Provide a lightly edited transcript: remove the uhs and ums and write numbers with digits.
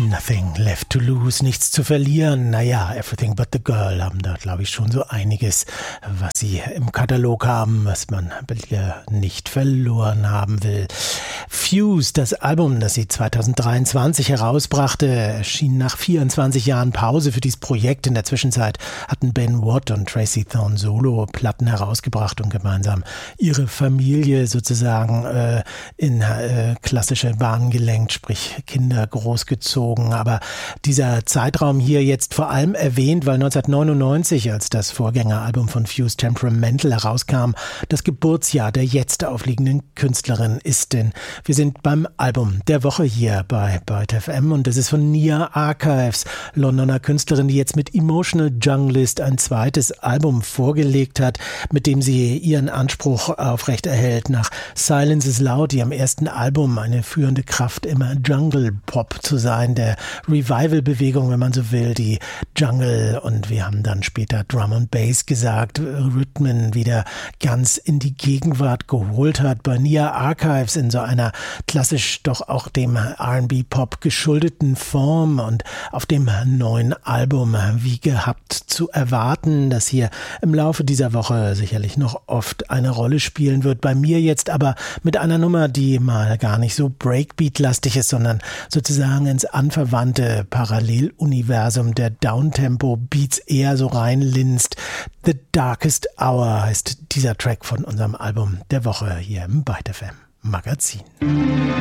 Nothing left to lose, nichts zu verlieren. Naja, Everything but the Girl haben da, glaube ich, schon so einiges, was sie im Katalog haben, was man nicht verloren haben will. Fuse, das Album, das sie 2023 herausbrachte, erschien nach 24 Jahren Pause für dieses Projekt. In der Zwischenzeit hatten Ben Watt und Tracy Thorn Solo-Platten herausgebracht und gemeinsam ihre Familie sozusagen in klassische Bahnen gelenkt, sprich Kinder großgezogen. Aber dieser Zeitraum hier jetzt vor allem erwähnt, weil 1999, als das Vorgängeralbum von Fuse Temperamental herauskam, das Geburtsjahr der jetzt aufliegenden Künstlerin ist. Denn wir sind beim Album der Woche hier bei Byte FM und das ist von Nia Archives, Londoner Künstlerin, die jetzt mit Emotional Junglist ein zweites Album vorgelegt hat, mit dem sie ihren Anspruch aufrechterhält, nach Silence is Loud, ihrem ersten Album, eine führende Kraft im Jungle Pop zu sein, der Revival-Bewegung, wenn man so will, die Jungle und wir haben dann später Drum and Bass gesagt, Rhythmen wieder ganz in die Gegenwart geholt hat. Bei Nia Archives in so einer klassisch doch auch dem R&B-Pop geschuldeten Form und auf dem neuen Album wie gehabt zu erwarten, das hier im Laufe dieser Woche sicherlich noch oft eine Rolle spielen wird. Bei mir jetzt aber mit einer Nummer, die mal gar nicht so Breakbeat-lastig ist, sondern sozusagen ins anverwandte Paralleluniversum der Downtempo-Beats eher so reinlinst. The Darkest Hour heißt dieser Track von unserem Album der Woche hier im Byte FM Magazin.